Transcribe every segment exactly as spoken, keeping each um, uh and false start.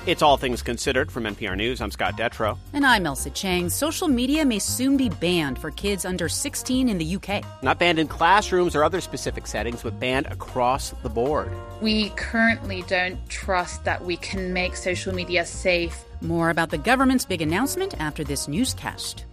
It's All Things Considered from N P R News. I'm Scott Detrow. And I'm Elsa Chang. Social media may soon be banned for kids under sixteen in the U K. Not banned in classrooms or other specific settings, but banned across the board. We currently don't trust that we can make social media safe. More about the government's big announcement after this newscast.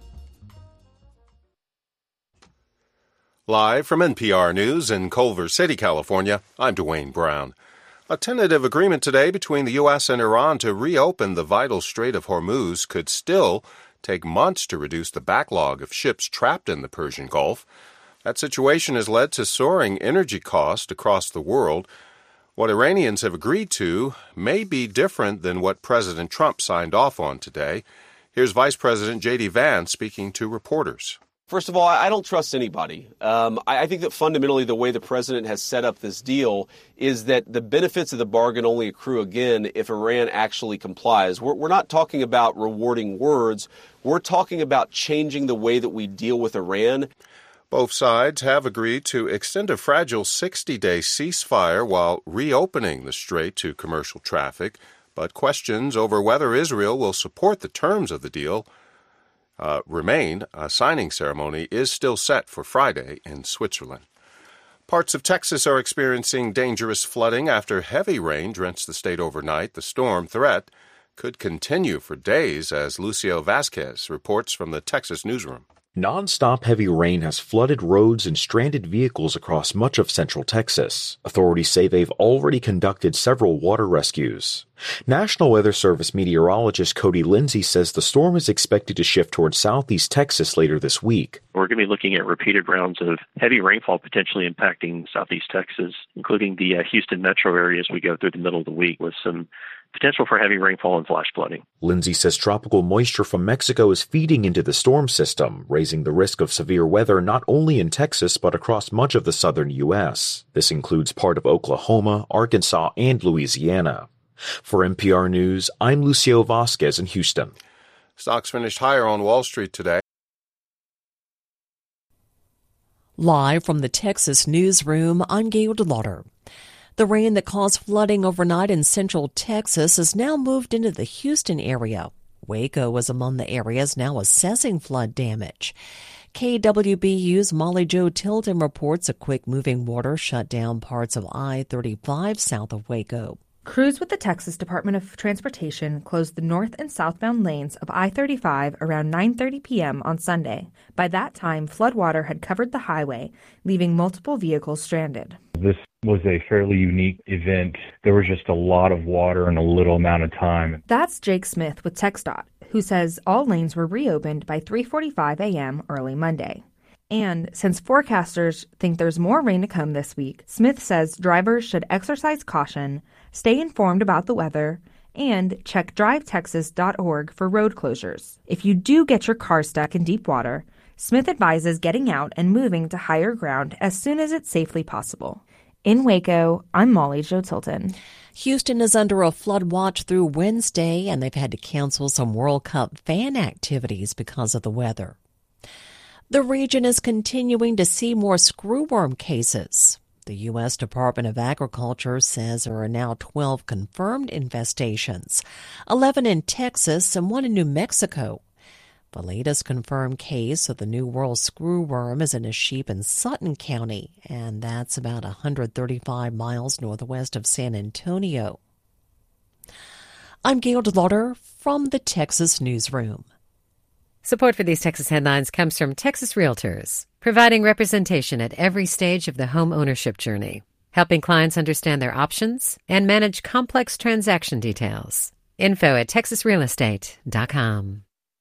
Live from N P R News in Culver City, California, I'm Dwayne Brown. A tentative agreement today between the U S and Iran to reopen the vital Strait of Hormuz could still take months to reduce the backlog of ships trapped in the Persian Gulf. That situation has led to soaring energy costs across the world. What Iranians have agreed to may be different than what President Trump signed off on today. Here's Vice President J D. Vance speaking to reporters. First of all, I don't trust anybody. Um, I, I think that fundamentally the way the president has set up this deal is that the benefits of the bargain only accrue again if Iran actually complies. We're, we're not talking about rewarding words. We're talking about changing the way that we deal with Iran. Both sides have agreed to extend a fragile sixty-day ceasefire while reopening the strait to commercial traffic, but questions over whether Israel will support the terms of the deal Uh, remain. A signing ceremony is still set for Friday in Switzerland. Parts of Texas are experiencing dangerous flooding after heavy rain drenched the state overnight. The storm threat could continue for days, as Lucio Vasquez reports from the Texas newsroom. Non-stop heavy rain has flooded roads and stranded vehicles across much of central Texas. Authorities say they've already conducted several water rescues. National Weather Service meteorologist Cody Lindsay says the storm is expected to shift towards southeast Texas later this week. We're going to be looking at repeated rounds of heavy rainfall potentially impacting southeast Texas, including the uh, Houston metro area as we go through the middle of the week, with some potential for heavy rainfall and flash flooding. Lindsay says tropical moisture from Mexico is feeding into the storm system, raising the risk of severe weather not only in Texas but across much of the southern U S. This includes part of Oklahoma, Arkansas, and Louisiana. For N P R News, I'm Lucio Vasquez in Houston. Stocks finished higher on Wall Street today. Live from the Texas newsroom, I'm Gail DeLauder. The rain that caused flooding overnight in central Texas has now moved into the Houston area. Waco was among the areas now assessing flood damage. K W B U's Molly Jo Tilton reports a quick-moving water shut down parts of I thirty-five south of Waco. Crews with the Texas Department of Transportation closed the north and southbound lanes of I thirty-five around nine thirty p.m. on Sunday. By that time, floodwater had covered the highway, leaving multiple vehicles stranded. This was a fairly unique event. There was just a lot of water in a little amount of time. That's Jake Smith with TxDOT, who says all lanes were reopened by three forty-five a.m. early Monday. And since forecasters think there's more rain to come this week, Smith says drivers should exercise caution, stay informed about the weather, and check drive texas dot org for road closures. If you do get your car stuck in deep water, Smith advises getting out and moving to higher ground as soon as it's safely possible. In Waco, I'm Molly Jo Tilton. Houston is under a flood watch through Wednesday, and they've had to cancel some World Cup fan activities because of the weather. The region is continuing to see more screwworm cases. The U S Department of Agriculture says there are now twelve confirmed infestations, eleven in Texas and one in New Mexico. The latest confirmed case of the New World screwworm is in a sheep in Sutton County, and that's about one hundred thirty-five miles northwest of San Antonio. I'm Gail DeLauder from the Texas Newsroom. Support for these Texas headlines comes from Texas Realtors, providing representation at every stage of the home ownership journey, helping clients understand their options and manage complex transaction details. Info at texas real estate dot com.